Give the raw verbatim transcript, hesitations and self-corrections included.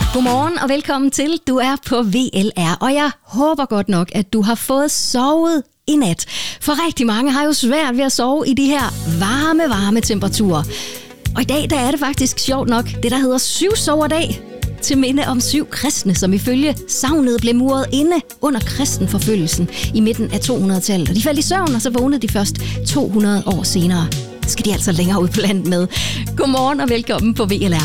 Godmorgen og velkommen til. Du er på V L R, og jeg håber godt nok, at du har fået sovet i nat. For rigtig mange har jo svært ved at sove i de her varme, varme temperaturer. Og i dag der er det faktisk sjovt nok det, der hedder syvsoverdag. Til minde om syv kristne, som ifølge sagnet blev muret inde under kristenforfølgelsen i midten af to hundrede-tallet. Og de faldt i søvn, og så vågnede de først to hundrede år senere. Skal de altså længere ud på landet med. Godmorgen og velkommen på V L R.